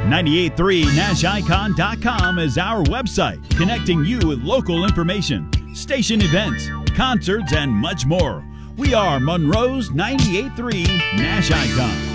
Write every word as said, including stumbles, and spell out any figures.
ninety-eight point three Nash Icon dot com is our website, connecting you with local information, station events, concerts, and much more. We are Monroe's ninety-eight point three Nash Icon.